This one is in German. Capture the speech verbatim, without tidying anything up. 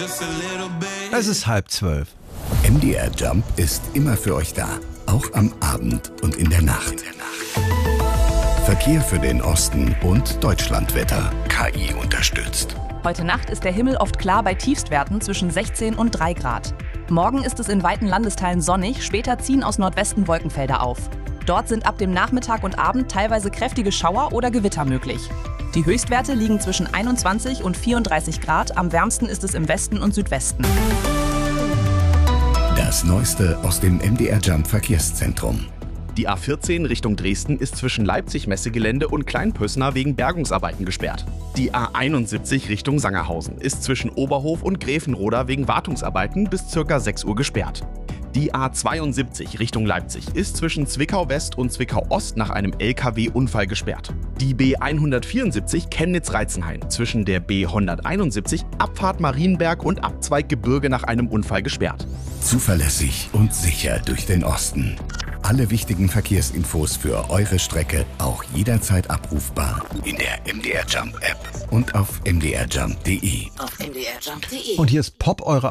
Es ist halb zwölf. M D R Jump ist immer für euch da, auch am Abend und in der Nacht. Verkehr für den Osten und Deutschlandwetter. K I unterstützt. Heute Nacht ist der Himmel oft klar bei Tiefstwerten zwischen sechzehn und drei Grad. Morgen ist es in weiten Landesteilen sonnig, später ziehen aus Nordwesten Wolkenfelder auf. Dort sind ab dem Nachmittag und Abend teilweise kräftige Schauer oder Gewitter möglich. Die Höchstwerte liegen zwischen einundzwanzig und vierunddreißig Grad, am wärmsten ist es im Westen und Südwesten. Das Neueste aus dem M D R Jump Verkehrszentrum. Die A vierzehn Richtung Dresden ist zwischen Leipzig-Messegelände und Kleinpössner wegen Bergungsarbeiten gesperrt. Die A einundsiebzig Richtung Sangerhausen ist zwischen Oberhof und Gräfenroda wegen Wartungsarbeiten bis ca. sechs Uhr gesperrt. Die A zweiundsiebzig Richtung Leipzig ist zwischen Zwickau West und Zwickau Ost nach einem L K W-Unfall gesperrt. Die B hundertvierundsiebzig Chemnitz-Reitzenhain zwischen der B hunderteinundsiebzig Abfahrt Marienberg und Abzweig Gebirge nach einem Unfall gesperrt. Zuverlässig und sicher durch den Osten. Alle wichtigen Verkehrsinfos für eure Strecke auch jederzeit abrufbar in der M D R Jump App und auf m d r jump punkt d e. Und hier ist Pop, eure